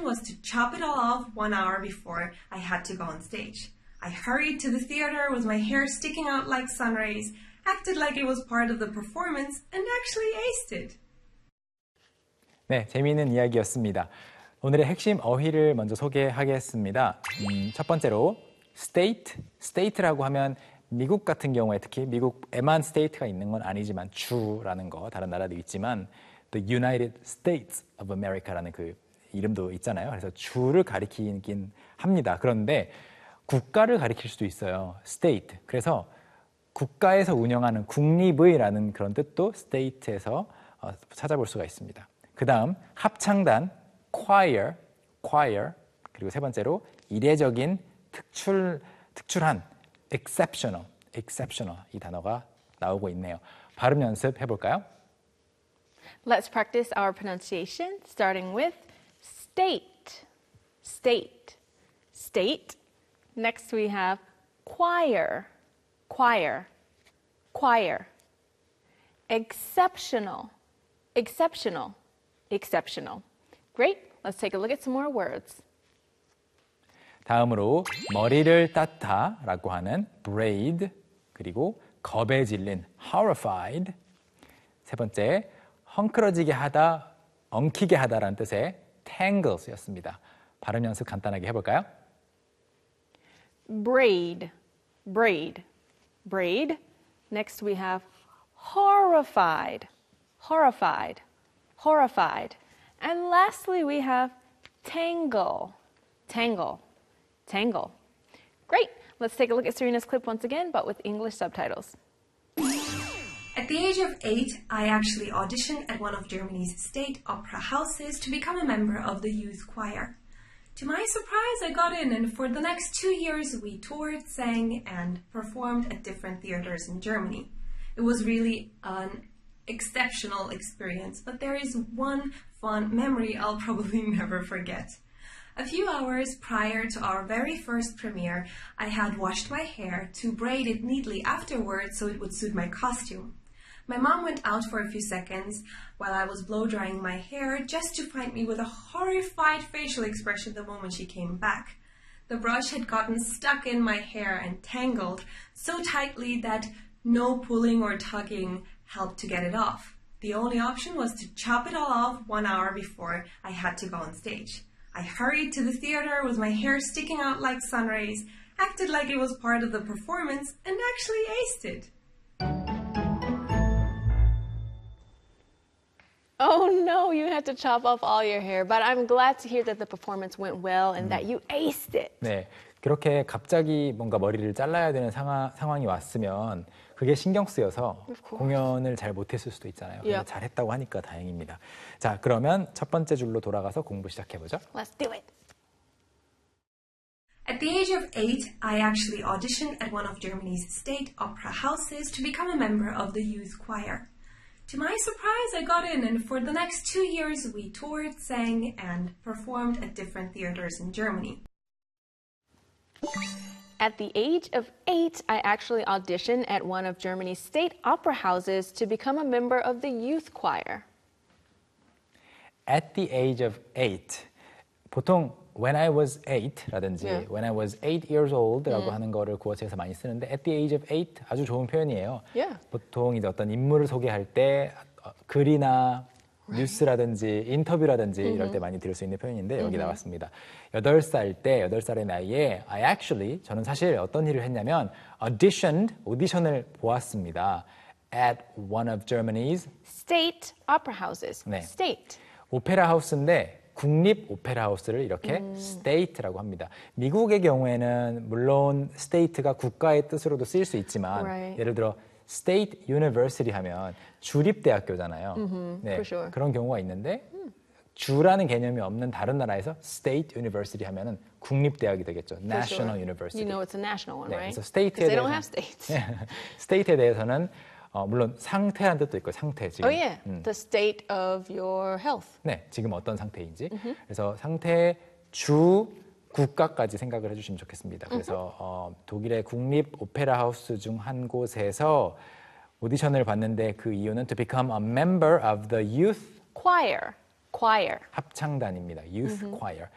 was to chop it all off 1 hour before I had to go on stage. I hurried to the theater with my hair sticking out like sun rays, acted like it was part of the performance, and actually aced it. 네, 재미있는 이야기였습니다. 오늘의 핵심 어휘를 먼저 소개하겠습니다. 첫 번째로 state라고 하면 미국 같은 경우에 특히 미국에만 state가 있는 건 아니지만 주라는 거 다른 나라도 있지만 The United States of America라는 그 이름도 있잖아요. 그래서 주를 가리키긴 합니다. 그런데 국가를 가리킬 수도 있어요. state. 그래서 국가에서 운영하는 국립의라는 그런 뜻도 state에서 찾아볼 수가 있습니다. 그 다음 합창단 choir 그리고 세 번째로 이례적인 특출한 exceptional 이 단어가 나오고 있네요. 발음 연습 해볼까요? Let's practice our pronunciation starting with state. Next we have choir. Exceptional. Great. Let's take a look at some more words. 다음으로 머리를 따다라고 하는 braid 그리고 겁에 질린 horrified 세 번째 헝클어지게 하다, 엉키게 하다라는 뜻의 tangles였습니다. 발음 연습 간단하게 해볼까요? Braid. Next we have horrified. And lastly we have tangle. Great. Let's take a look at Serena's clip once again, but with English subtitles. At the age of 8, I actually auditioned at one of Germany's state opera houses to become a member of the youth choir. To my surprise, I got in, and for the next 2 years, we toured, sang, and performed at different theaters in Germany. It was really an exceptional experience, but there is one fun memory I'll probably never forget. A few hours prior to our very first premiere, I had washed my hair to braid it neatly afterwards so it would suit my costume. My mom went out for a few seconds while I was blow-drying my hair just to find me with a horrified facial expression the moment she came back. The brush had gotten stuck in my hair and tangled so tightly that no pulling or tugging helped to get it off. The only option was to chop it all off 1 hour before I had to go on stage. I hurried to the theater with my hair sticking out like sun rays, acted like it was part of the performance, and actually aced it. Oh no, you had to chop off all your hair, but I'm glad to hear that the performance went well and that you aced it. 네, 그렇게 갑자기 뭔가 머리를 잘라야 되는 상황이 왔으면 그게 신경 쓰여서 공연을 잘 못했을 수도 있잖아요. 근데 잘했다고 하니까 다행입니다. 자, 그러면 첫 번째 줄로 돌아가서 공부 시작해보죠. Let's do it. At the age of 8, I actually auditioned at one of Germany's state opera houses to become a member of the youth choir. To my surprise, I got in, and for the next 2 years, we toured, sang, and performed at different theaters in Germany. At the age of 8, I actually auditioned at one of Germany's state opera houses to become a member of the youth choir. At the age of 8. 보통 when I was 8라든지 when I was 8 years old라고 하는 거를 구어체에서 많이 쓰는데 at the age of 8 아주 좋은 표현이에요. 보통 이제 어떤 인물을 소개할 때 글이나 뉴스라든지 인터뷰라든지 이럴 때 많이 들을 수 있는 표현인데 여기 나왔습니다. 8살의 나이에 저는 사실 어떤 일을 했냐면 오디션을 보았습니다. at one of Germany's state opera houses. 네. State. 오페라 하우스인데 국립 오페라 하우스를 이렇게 state라고 합니다. 미국의 경우에는 물론 state가 국가의 뜻으로도 쓰일 수 있지만 예를 들어 State University 하면 주립대학교잖아요. 네, sure. 그런 경우가 있는데 주라는 개념이 없는 다른 나라에서 State University 하면은 국립대학이 되겠죠. National University. You know it's a national one, 네, right? 그래서 state에 Because they don't 대해서, have states. state에 대해서는 물론 상태란 뜻도 있고 상태 지금. Oh yeah, the state of your health. 네, 지금 어떤 상태인지. 그래서 상태 주 국가까지 생각을 해주시면 좋겠습니다. 그래서 독일의 국립 오페라 하우스 중 한 곳에서 오디션을 봤는데 그 이유는 to become a member of the youth choir. 합창단입니다. youth choir.